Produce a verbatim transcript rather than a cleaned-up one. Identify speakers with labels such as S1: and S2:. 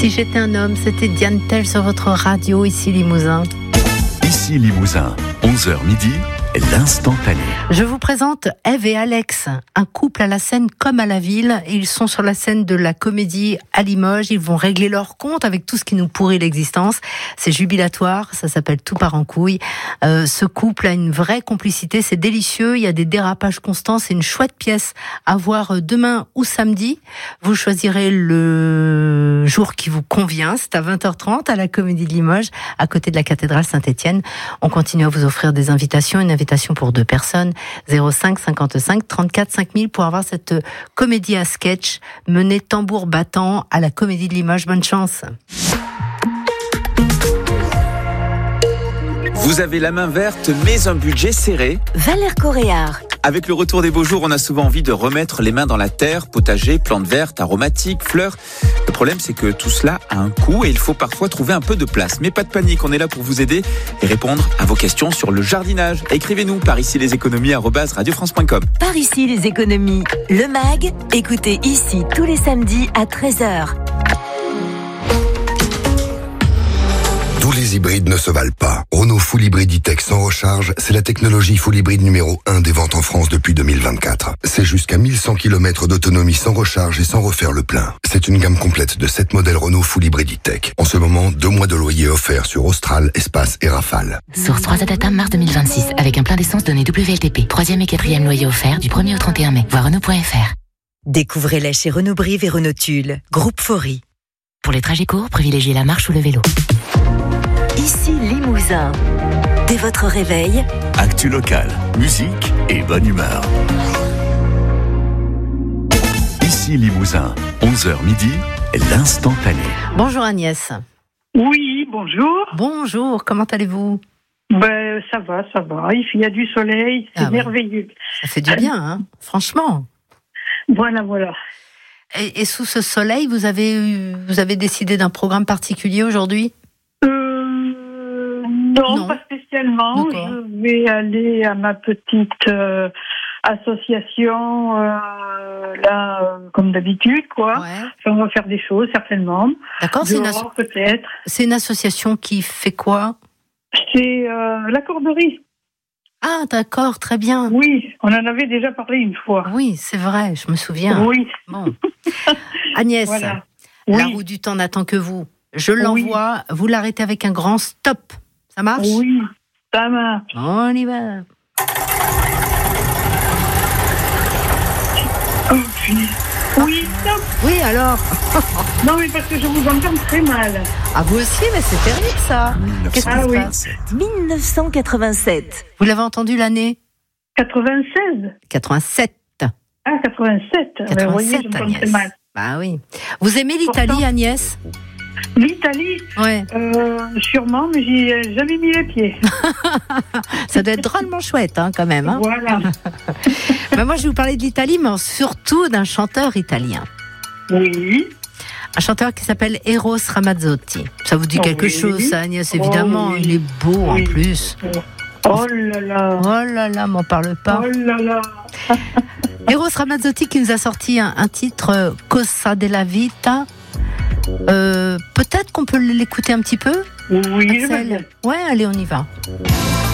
S1: Si j'étais un homme, c'était Diane Tell sur votre radio, ici Limousin.
S2: Ici Limousin, onze heures midi, l'instantané.
S1: Je vous présente Ève et Alex, un couple à la scène comme à la ville. Ils sont sur la scène de la Comédie à Limoges. Ils vont régler leur compte avec tout ce qui nous pourrit l'existence. C'est jubilatoire, ça s'appelle Tout part en couille. Euh, ce couple a une vraie complicité, c'est délicieux. Il y a des dérapages constants, c'est une chouette pièce à voir demain ou samedi. Vous choisirez le jour qui vous convient. C'est à vingt heures trente à la Comédie de Limoges, à côté de la cathédrale Saint-Étienne. On continue à vous offrir des invitations, une invitation pour deux personnes, zéro cinq cinquante-cinq trente-quatre cinq mille pour avoir cette comédie à sketch menée tambour battant à la Comédie de Limoges. Bonne chance.
S3: Vous avez la main verte, mais un budget serré.
S4: Valère Coréard.
S3: Avec le retour des beaux jours, on a souvent envie de remettre les mains dans la terre, potager, plantes vertes, aromatiques, fleurs. Le problème, c'est que tout cela a un coût et il faut parfois trouver un peu de place. Mais pas de panique, on est là pour vous aider et répondre à vos questions sur le jardinage. Écrivez-nous par ici les économies arobase radio france point com.
S4: Par ici les économies. Le mag, écoutez ici tous les samedis à treize heures.
S5: Tous les hybrides ne se valent pas. Renault Full Hybrid E-Tech sans recharge, c'est la technologie full hybride numéro un des ventes en France depuis deux mille vingt-quatre. C'est jusqu'à mille cent kilomètres d'autonomie sans recharge et sans refaire le plein. C'est une gamme complète de sept modèles Renault Full Hybrid E-Tech. En ce moment, deux mois de loyer offerts sur Austral, Espace et Rafale.
S6: Source trois Data mars deux mille vingt-six, avec un plein d'essence donné W L T P. Troisième et quatrième loyer offert du premier au trente et un mai. Voir Renault point F R.
S4: Découvrez-les chez Renault Brive et Renault Tulle. Groupe Faury.
S6: Pour les trajets courts, privilégiez la marche ou le vélo.
S4: Ici Limousin. Dès votre réveil,
S2: Actu local, musique et bonne humeur. Ici Limousin, onze heures midi, l'instantané.
S1: Bonjour Agnès.
S7: Oui, bonjour.
S1: Bonjour, comment allez-vous ?
S7: Ben, ça va, ça va. Il y a du soleil, c'est
S1: Ah
S7: merveilleux.
S1: ouais. Ça fait du bien, hein, franchement.
S7: Voilà, voilà.
S1: Et, et sous ce soleil, vous avez, eu, vous avez décidé d'un programme particulier aujourd'hui ?
S7: Euh, non,
S1: Non.
S7: pas spécialement.
S1: D'accord.
S7: Je vais aller à ma petite euh, association, euh, là, euh, comme d'habitude, quoi.
S1: Ouais.
S7: Enfin, on va faire des choses, certainement.
S1: D'accord, c'est une,
S7: Dehors,
S1: asso-
S7: peut-être.
S1: c'est une association qui fait quoi ?
S7: C'est euh, la corderie.
S1: Ah, d'accord, très bien.
S7: Oui, on en avait déjà parlé une fois.
S1: Oui, c'est vrai, je me souviens.
S7: Oui.
S1: Bon. Agnès,
S7: Voilà.
S1: la
S7: Oui.
S1: roue du temps n'attend que vous. Je l'envoie, vous l'arrêtez avec un grand stop. Ça marche ?
S7: Oui, ça marche.
S1: On y va.
S7: Oh, punaise. Oui, stop.
S1: Oui, alors ?
S7: Non, mais parce que je vous entends très mal.
S1: Ah, vous aussi, mais c'est terrible ça. Qu'est-ce qui
S7: Ah
S1: se
S7: oui.
S1: passe ?
S4: dix-neuf cent quatre-vingt-sept.
S1: Vous l'avez entendu l'année ?
S7: quatre-vingt-seize.
S1: quatre-vingt-sept.
S7: Ah, quatre-vingt-sept. Ben, vous voyez,
S1: quatre-vingt-sept,
S7: j'entends très
S1: Agnès.
S7: mal.
S1: Bah oui. Vous aimez l'Italie,
S7: Pourtant-
S1: Agnès ?
S7: L'Italie,
S1: Ouais.
S7: euh, sûrement, mais j'y ai jamais mis les pieds.
S1: Ça doit être drôlement chouette, hein, quand même. Hein.
S7: Voilà.
S1: Bah, moi, je vais vous parler de l'Italie, mais surtout d'un chanteur italien.
S7: Oui.
S1: Un chanteur qui s'appelle Eros Ramazzotti. Ça vous dit
S7: Oh
S1: quelque
S7: oui.
S1: chose, ça, Agnès,
S7: Oh
S1: évidemment.
S7: oui.
S1: Il est beau, en
S7: Oui.
S1: plus.
S7: Oh là là.
S1: Oh là là, m'en parle pas.
S7: Oh là là.
S1: Eros Ramazzotti qui nous a sorti un, un titre, euh, Cosa della Vita. Euh, peut-être qu'on peut l'écouter un petit peu,
S7: Oui, je veux
S1: Axel.
S7: bien.
S1: Ouais, allez, on y va.